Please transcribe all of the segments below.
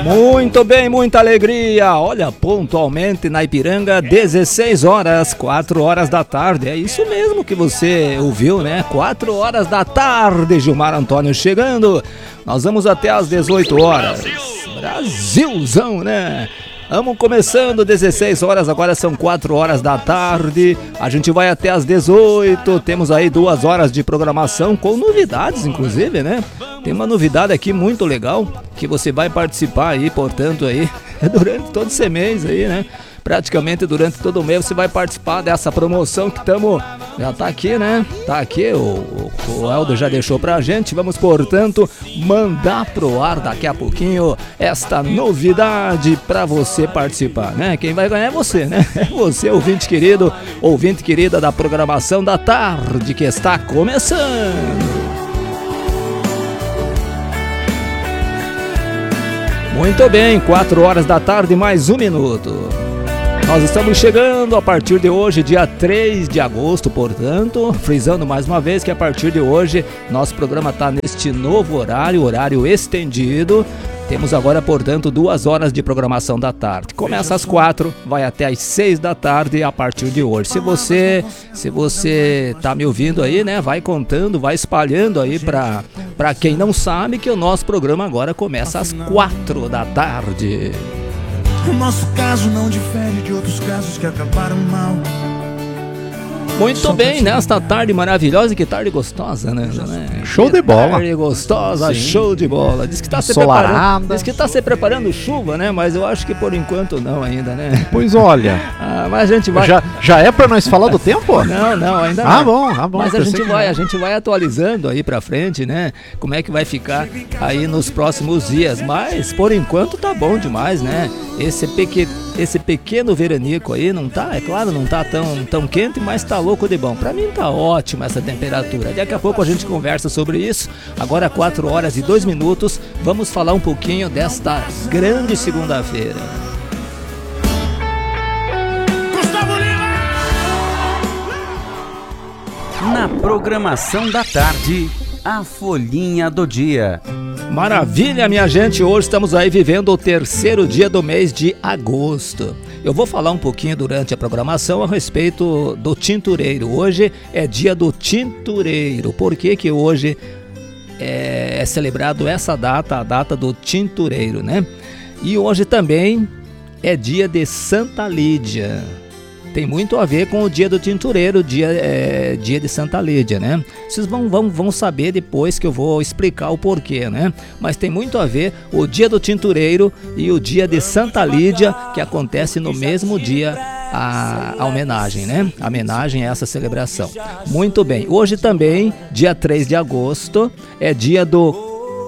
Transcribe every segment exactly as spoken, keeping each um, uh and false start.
Muito bem, muita alegria. Olha, pontualmente na Ipiranga, dezesseis horas, quatro horas da tarde. É isso mesmo que você ouviu, né? quatro horas da tarde, Gilmar Antônio chegando. Nós vamos até às dezoito horas. Brasilzão, né? Vamos começando, dezesseis horas, agora são quatro horas da tarde. A gente vai até às dezoito. Temos aí duas horas de programação com novidades, inclusive, né? Tem uma novidade aqui muito legal que você vai participar aí, portanto, aí durante todo esse mês aí, né? Praticamente durante todo o mês você vai participar dessa promoção que estamos... Já tá aqui, né? Tá aqui, o, o, o Helder já deixou pra gente. Vamos, portanto, mandar pro ar daqui a pouquinho esta novidade pra você participar, né? Quem vai ganhar é você, né? É você, ouvinte querido, ouvinte querida da programação da tarde que está começando. Muito bem, quatro horas da tarde, mais um minuto. Nós estamos chegando a partir de hoje, dia três de agosto, portanto, frisando mais uma vez que a partir de hoje nosso programa está neste novo horário, horário estendido. Temos agora, portanto, duas horas de programação da tarde. Começa às quatro, vai até às seis da tarde a partir de hoje. Se você se você tá me ouvindo aí, né, vai contando, vai espalhando aí para para quem não sabe que o nosso programa agora começa às quatro da tarde. O nosso caso não difere de outros casos que acabaram mal. Muito bem, nesta tarde maravilhosa, que tarde gostosa, né? né? Show que de bola. Tarde gostosa, Sim. Show de bola. Diz que tá se preparando, diz que tá se preparando chuva, né? Mas eu acho que por enquanto não ainda, né? Pois olha. Ah, mas a gente vai. Já, já é pra nós falar do tempo? Não, não, ainda não. Ah, bom, ah, bom. Mas a gente vai, não. a gente vai atualizando aí pra frente, né? Como é que vai ficar aí nos próximos dias. Mas por enquanto tá bom demais, né? Esse pequeno, esse pequeno veranico aí não tá, é claro, não tá tão, tão quente, mas tá louco de bom. Pra mim tá ótima essa temperatura. Daqui a pouco a gente conversa sobre isso. Agora quatro horas e dois minutos, vamos falar um pouquinho desta grande segunda-feira. Na programação da tarde, a Folhinha do Dia. Maravilha, minha gente, hoje estamos aí vivendo o terceiro dia do mês de agosto. Eu vou falar um pouquinho durante a programação a respeito do tintureiro. Hoje é dia do tintureiro. Por que que hoje é, é celebrado essa data, a data do tintureiro, né? E hoje também é dia de Santa Lídia. Tem muito a ver com o dia do tintureiro, dia, é, dia de Santa Lídia, né? Vocês vão, vão, vão saber depois que eu vou explicar o porquê, né? Mas tem muito a ver o dia do tintureiro e o dia de Santa Lídia, que acontece no mesmo dia a, a homenagem, né? A homenagem a essa celebração. Muito bem, hoje também, dia três de agosto, é dia do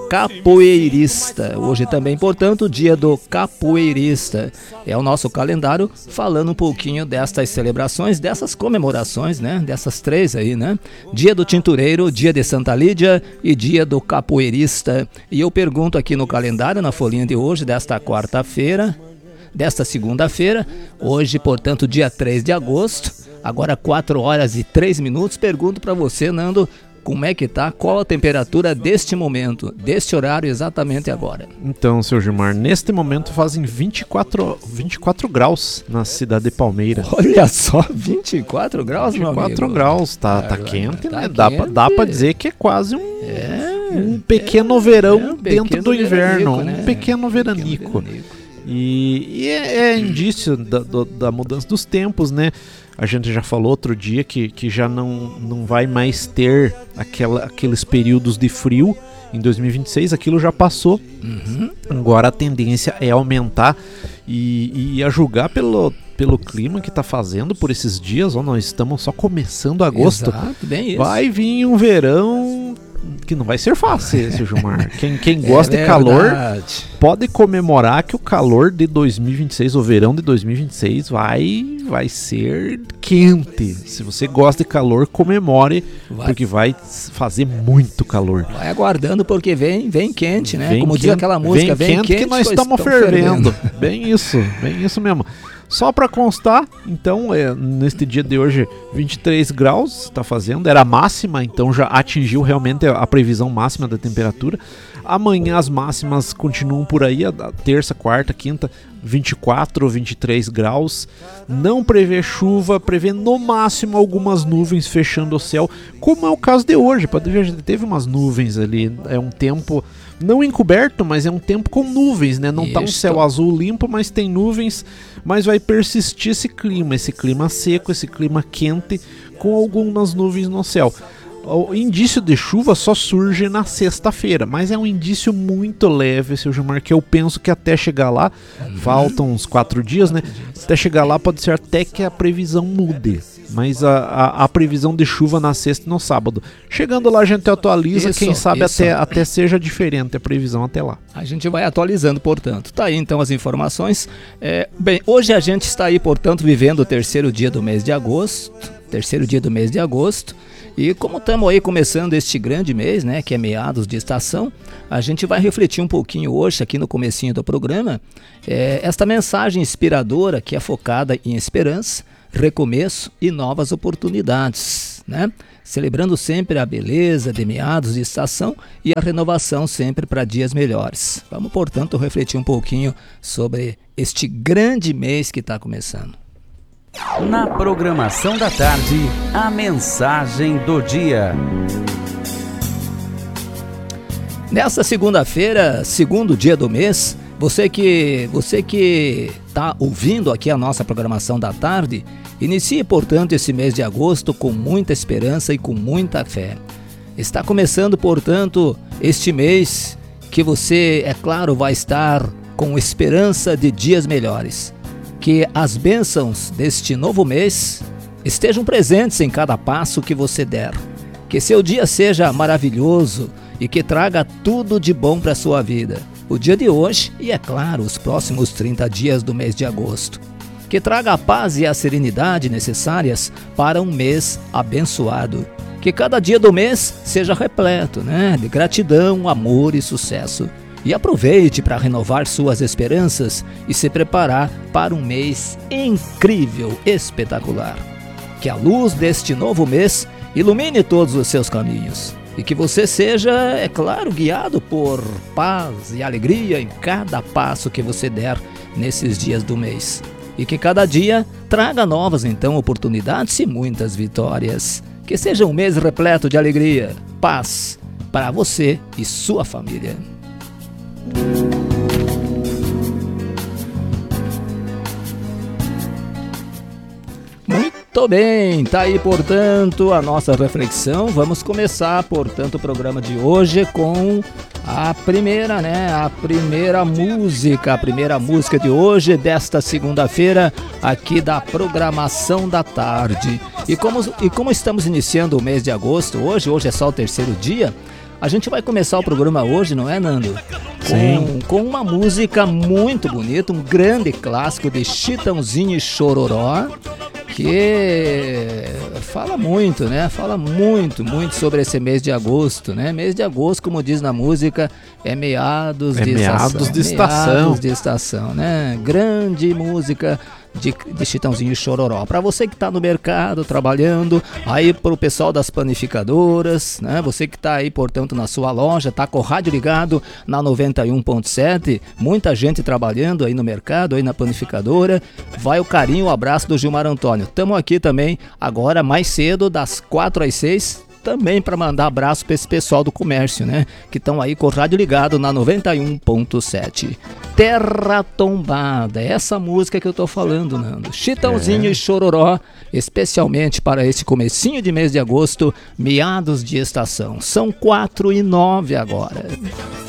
capoeirista. Hoje também, portanto, dia do capoeirista. É o nosso calendário falando um pouquinho destas celebrações, dessas comemorações, né? Dessas três aí, né? Dia do tintureiro, dia de Santa Lídia e dia do capoeirista. E eu pergunto aqui no calendário, na folhinha de hoje, desta quarta-feira, desta segunda-feira, hoje, portanto, dia três de agosto, agora quatro horas e três minutos, pergunto para você, Nando, como é que tá? Qual a temperatura deste momento, deste horário exatamente agora? Então, seu Gilmar, neste momento fazem vinte e quatro, vinte e quatro graus na cidade de Palmeira. Olha só, vinte e quatro graus, meu amigo. vinte e quatro graus, tá, tá Ah, quente, tá né? Dá quente. pra, dá pra dizer que é quase um, É, um pequeno verão é um dentro pequeno do inverno, veranico, né? um pequeno veranico. Pequeno veranico. E, e é, é indício da, do, da mudança dos tempos, né? A gente já falou outro dia que, que já não, não vai mais ter aquela, aqueles períodos de frio em dois mil e vinte e seis, aquilo já passou. Uhum. Agora a tendência é aumentar e, e a julgar pelo, pelo clima que está fazendo por esses dias, ó, nós estamos só começando agosto. Exato, bem isso. Vai vir um verão que não vai ser fácil esse, Gilmar. Quem, quem gosta É de calor verdade. pode comemorar que o calor de dois mil e vinte e seis, o verão de dois mil e vinte e seis vai, vai ser quente. Se você gosta de calor, comemore, Vai. porque vai fazer muito calor. Vai aguardando porque vem, vem quente, né? Vem Como diz quente- aquela música, vem, vem quente, que nós pois estamos estão fervendo. Bem isso, bem isso mesmo. Só para constar, então, é, neste dia de hoje, vinte e três graus está fazendo, era a máxima, então já atingiu realmente a, a previsão máxima da temperatura. Amanhã as máximas continuam por aí, a terça, quarta, quinta, vinte e quatro ou vinte e três graus. Não prevê chuva, prevê no máximo algumas nuvens fechando o céu, como é o caso de hoje. Pode ver, a gente teve umas nuvens ali, é um tempo não encoberto, mas é um tempo com nuvens, né? Não tá um céu azul limpo, mas tem nuvens, mas vai persistir esse clima, esse clima seco, esse clima quente, com algumas nuvens no céu. O indício de chuva só surge na sexta-feira, mas é um indício muito leve, seu Gilmar, que eu penso que até chegar lá, uhum. faltam uns quatro dias, né? Até chegar lá pode ser até que a previsão mude, mas a, a, a previsão de chuva na sexta e no sábado. Chegando lá a gente atualiza, isso, quem sabe até, até seja diferente a previsão até lá. A gente vai atualizando, portanto. Tá aí então as informações. É, bem, hoje a gente está aí, portanto, vivendo o terceiro dia do mês de agosto, terceiro dia do mês de agosto. E como estamos aí começando este grande mês, né, que é meados de estação, a gente vai refletir um pouquinho hoje, aqui no comecinho do programa, é, esta mensagem inspiradora que é focada em esperança, recomeço e novas oportunidades, né? Celebrando sempre a beleza de meados de estação e a renovação sempre para dias melhores. Vamos, portanto, refletir um pouquinho sobre este grande mês que está começando. Na programação da tarde, a mensagem do dia. Nesta segunda-feira, segundo dia do mês, você que você que está ouvindo aqui a nossa programação da tarde, inicie, portanto, esse mês de agosto com muita esperança e com muita fé. Está começando, portanto, este mês que você, é claro, vai estar com esperança de dias melhores. Que as bênçãos deste novo mês estejam presentes em cada passo que você der. Que seu dia seja maravilhoso e que traga tudo de bom para a sua vida. O dia de hoje e, é claro, os próximos trinta dias do mês de agosto. Que traga a paz e a serenidade necessárias para um mês abençoado. Que cada dia do mês seja repleto, né, de gratidão, amor e sucesso. E aproveite para renovar suas esperanças e se preparar para um mês incrível, espetacular. Que a luz deste novo mês ilumine todos os seus caminhos. E que você seja, é claro, guiado por paz e alegria em cada passo que você der nesses dias do mês. E que cada dia traga novas, então, oportunidades e muitas vitórias. Que seja um mês repleto de alegria, paz para você e sua família. Muito bem, tá aí, portanto, a nossa reflexão. Vamos começar, portanto, o programa de hoje com a primeira, né, a primeira música, a primeira música de hoje, desta segunda-feira, aqui da programação da tarde. E como, e como estamos iniciando o mês de agosto hoje, hoje é só o terceiro dia, a gente vai começar o programa hoje, não é, Nando? Com, com uma música muito bonita, um grande clássico de Chitãozinho e Chororó, que fala muito, né? Fala muito, muito sobre esse mês de agosto, né? Mês de agosto, como diz na música, é meados é de meados estação. de estação. Meados de estação, né? Grande música de, de Chitãozinho e Chororó. Para você que está no mercado, trabalhando, aí para o pessoal das panificadoras, né? Você que está aí, portanto, na sua loja, tá com o rádio ligado na noventa e um ponto sete, muita gente trabalhando aí no mercado, aí na panificadora, vai o carinho, o abraço do Gilmar Antônio. Estamos aqui também agora mais cedo, das quatro às seis, também para mandar abraço para esse pessoal do comércio, né? Que estão aí com o rádio ligado na noventa e um ponto sete. Terra Tombada, é essa música que eu tô falando, Nando. Chitãozinho é. e Chororó, especialmente para esse comecinho de mês de agosto, meados de estação. São quatro e nove agora.